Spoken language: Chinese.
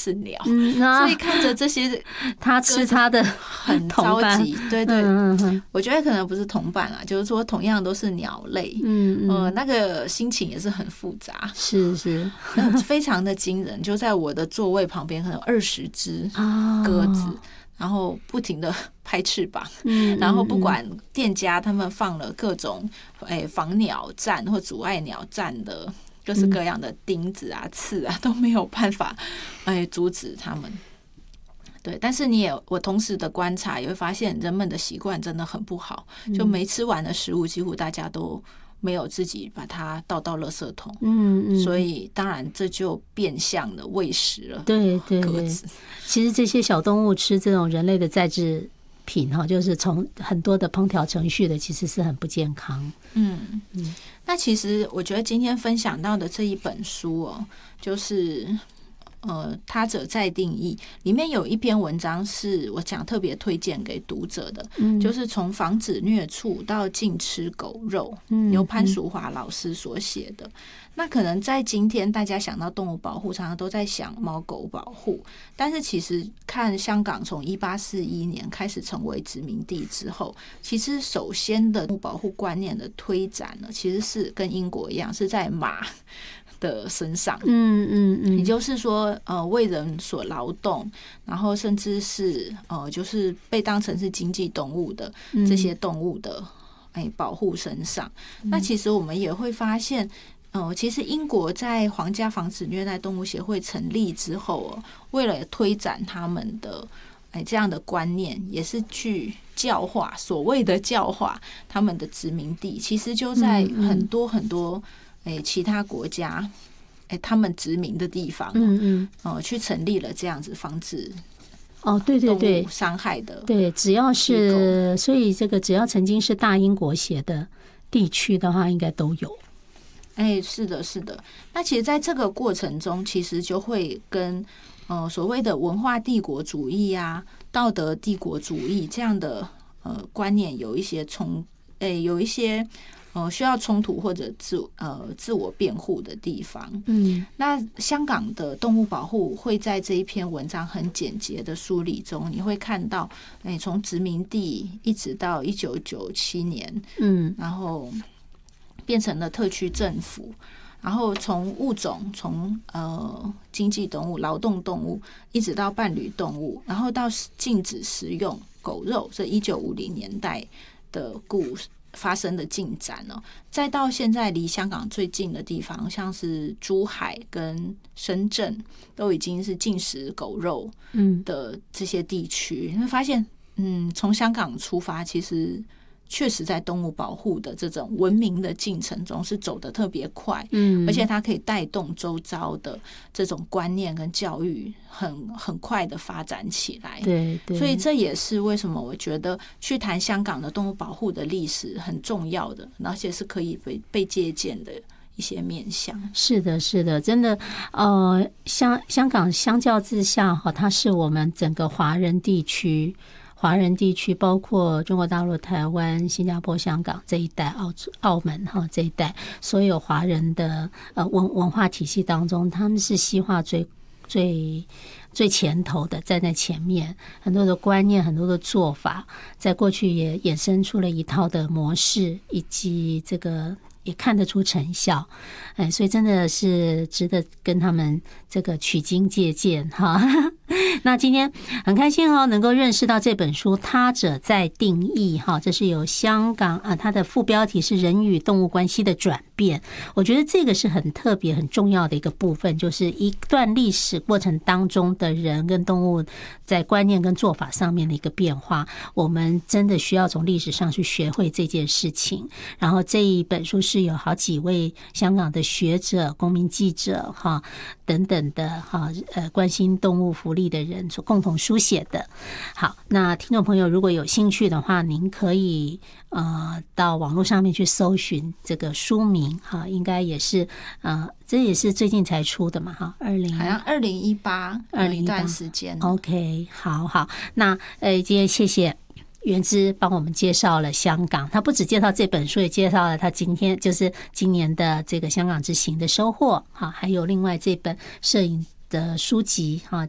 是鸟，所以看着这些他吃他的很着急。对对，我觉得可能不是同伴啦，就是说同样都是鸟类，那个心情也是很复杂， 是非常的惊人。就在我的座位旁边，可能20只鸽子。然后不停的拍翅膀，然后不管店家他们放了各种防鸟站或阻碍鸟站的各式各样的钉子啊、刺啊，都没有办法阻止他们。对，但是我同时的观察也会发现，人们的习惯真的很不好，就没吃完的食物，几乎大家都没有自己把它倒到垃圾桶，所以当然这就变相的喂食了鸽子。 其实这些小动物吃这种人类的再制品就是从很多的烹调程序的，其实是很不健康。 那其实我觉得今天分享到的这一本书就是他者再定义里面有一篇文章是我想特别推荐给读者的，就是从防止虐畜到禁吃狗肉，由潘淑华老师所写的。那可能在今天大家想到动物保护，常常都在想猫狗保护，但是其实看香港从1841年开始成为殖民地之后，其实首先的动物保护观念的推展呢，其实是跟英国一样，是在马的身上，也就是说，为人所劳动，然后甚至是就是被当成是经济动物的这些动物的保护身上。那其实我们也会发现，其实英国在皇家防止虐待动物协会成立之后，为了推展他们的这样的观念，也是去教化，所谓的教化他们的殖民地，其实就在很多很多其他国家他们殖民的地方，去成立了这样子防止动物伤害的， 对，只要是，所以这个只要曾经是大英国协的地区的话，应该都有。 是的，是的。那其实在这个过程中，其实就会跟所谓的文化帝国主义啊、道德帝国主义这样的观念有一些有一些需要冲突或者自我辩护的地方。那香港的动物保护会在这一篇文章很简洁的梳理中，你会看到从殖民地一直到1997年，然后变成了特区政府，然后从物种，从经济动物、劳动动物，一直到伴侣动物，然后到禁止食用狗肉，这1950年代的发生的进展再到现在离香港最近的地方，像是珠海跟深圳，都已经是禁食狗肉的这些地区，你会发现，从香港出发，其实确实在动物保护的这种文明的进程中是走得特别快，而且它可以带动周遭的这种观念跟教育很快的发展起来。 对， 所以这也是为什么我觉得去谈香港的动物保护的历史很重要的，而且是可以被借鉴的一些面向。 是的，是的，真的，香港相较之下它是我们整个华人地区包括中国大陆、台湾、新加坡、香港这一带，澳门这一带，所有华人的文化体系当中，他们是西化最前头的，站在前面，很多的观念，很多的做法，在过去也衍生出了一套的模式，以及这个也看得出成效，所以真的是值得跟他们这个取经借鉴哈。那今天很开心能够认识到这本书《他者再定义》哈，这是由香港它的副标题是人与动物关系的转变。我觉得这个是很特别、很重要的一个部分，就是一段历史过程当中的人跟动物在观念跟做法上面的一个变化，我们真的需要从历史上去学会这件事情。然后这一本书是有好几位香港的学者、公民记者等等的关心动物福利的人所共同书写的。好，那听众朋友如果有兴趣的话，您可以到网络上面去搜寻这个书名应该也是这也是最近才出的嘛好像 2018一段时间。 OK， 好，那今天谢谢元之帮我们介绍了香港，他不只介绍这本书，也介绍了他今年的这个香港之行的收获还有另外这本摄影的书籍